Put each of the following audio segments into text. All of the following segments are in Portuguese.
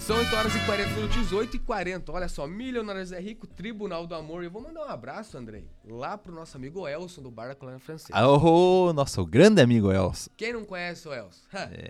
São 8 horas e 40 minutos, 8 e 40. Olha só, Milionários é Rico, Tribunal do Amor. Eu vou mandar um abraço, Andrei, lá pro nosso amigo Elson, do Bar da Colônia Francesa. Nosso grande amigo Elson. Quem não conhece o Elson?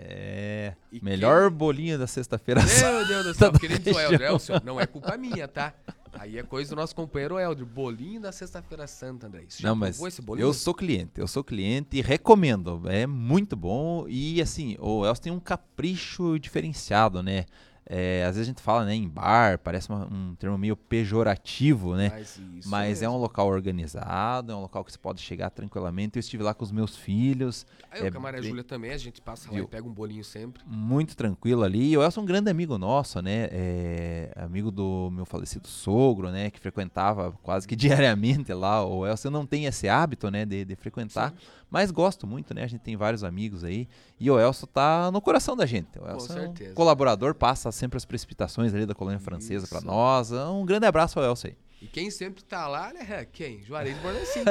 E Melhor bolinho da sexta-feira. Meu Deus do céu, querido Elson, não é culpa minha, tá? Aí é coisa do nosso companheiro Elder. Bolinho da Sexta-feira Santa, André. Você já provou esse bolinho? Eu sou cliente e recomendo. É muito bom e assim, o Elson tem um capricho diferenciado, né? Às vezes a gente fala, né, em bar, parece um termo meio pejorativo, né? Mas é um local organizado, é um local que você pode chegar tranquilamente. Eu estive lá com os meus filhos. Aí o Camaré Júlia também, a gente passa lá e pega um bolinho sempre. Muito tranquilo ali. E o Elson é um grande amigo nosso, né? Amigo do meu falecido sogro, né? Que frequentava quase que diariamente lá. O Elson não tem esse hábito, né, de frequentar. Sim. Mas gosto muito, né? A gente tem vários amigos aí. E o Elson tá no coração da gente. O Elson é um colaborador, passa sempre as precipitações ali da Colônia Francesa para nós. Um grande abraço ao Elson aí. E quem sempre tá lá, né? Quem? Juarez Bornacin.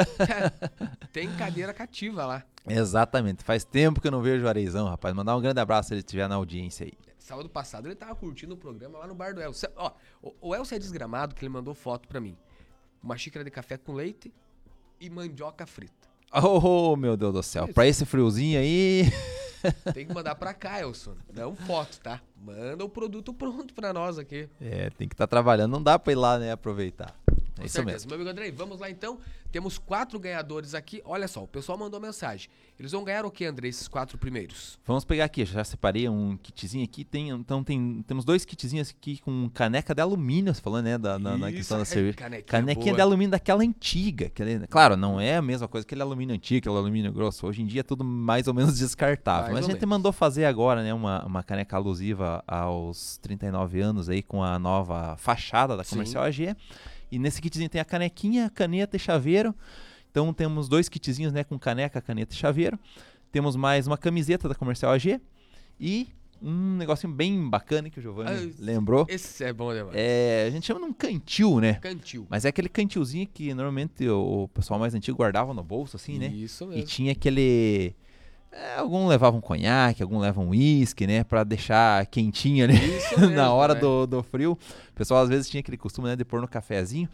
Tem cadeira cativa lá. Exatamente. Faz tempo que eu não vejo o Juarezão, rapaz. Mandar um grande abraço se ele estiver na audiência aí. Sábado passado ele tava curtindo o programa lá no bar do Elson. Ó, o Elson é desgramado que ele mandou foto pra mim. Uma xícara de café com leite e mandioca frita. Oh, meu Deus do céu. Pra esse friozinho aí... Tem que mandar pra cá, Elson. Não foto, tá? Manda o produto pronto pra nós aqui. Tem que estar trabalhando. Não dá pra ir lá, né, aproveitar. Com isso certeza. mesmo. Meu amigo Andrei, vamos lá então. Temos 4 ganhadores aqui. Olha só, o pessoal mandou mensagem. Eles vão ganhar o que, Andrei, esses 4 primeiros? Vamos pegar aqui, já separei um kitzinho aqui. Temos 2 kitzinhos aqui com caneca de alumínio, você falou, né? Na questão da cerveja. Canequinha de alumínio daquela antiga. Claro, não é a mesma coisa que aquele alumínio antigo, aquele alumínio grosso. Hoje em dia é tudo mais ou menos descartável. Mas a gente mandou fazer agora, né? Uma caneca alusiva aos 39 anos aí com a nova fachada da Comercial AG. E nesse kitzinho tem a canequinha, caneta e chaveiro. Então temos 2 kitzinhos, né, com caneca, caneta e chaveiro. Temos mais uma camiseta da Comercial AG e um negocinho bem bacana que o Giovanni lembrou. Esse é bom demais. A gente chama de um cantil, né? Cantil. Mas é aquele cantilzinho que normalmente o pessoal mais antigo guardava no bolso, assim, né? Isso mesmo. E tinha aquele... algum levava um conhaque, algum leva um uísque, né? Pra deixar quentinho ali mesmo, na hora do frio. O pessoal às vezes tinha aquele costume, né, de pôr no cafezinho.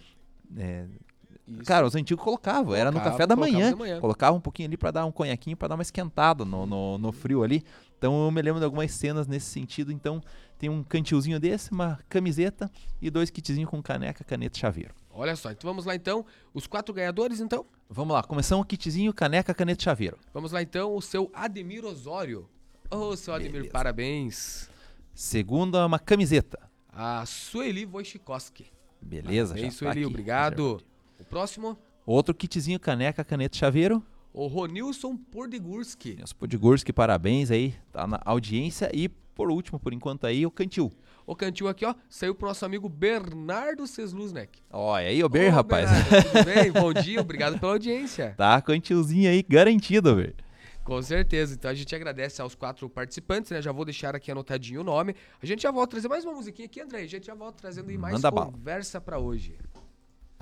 Cara, os antigos colocavam, era no café da manhã. Colocava um pouquinho ali pra dar um conhaquinho, pra dar uma esquentada no frio ali. Então eu me lembro de algumas cenas nesse sentido. Então tem um cantilzinho desse, uma camiseta e 2 kitzinhos com caneca, caneta e chaveiro. Olha só, então vamos lá então. Os 4 ganhadores então? Vamos lá, começamos o kitzinho, caneca, caneta e chaveiro. Vamos lá então, o seu Ademir Osório. Seu Ademir, parabéns. Segunda, uma camiseta. A Sueli Wojcikowski. Beleza, parabéns, já Sueli, tá aqui, obrigado. reservado. O próximo? Outro kitzinho, caneca, caneta e chaveiro. O Ronilson Pordigurski. Pordigurski, parabéns aí, tá na audiência. E por último, por enquanto aí, o cantil. O cantil aqui, ó, saiu pro nosso amigo Bernardo Cesluznek. Olha aí, Ber, rapaz. Bernardo, tudo bem? Bom dia, obrigado pela audiência. Tá, cantilzinho aí, garantido, Ber. Com certeza, então a gente agradece aos 4 participantes, né? Já vou deixar aqui anotadinho o nome. A gente já volta a trazer mais uma musiquinha aqui, André. A gente já volta trazendo aí mais conversa pra hoje.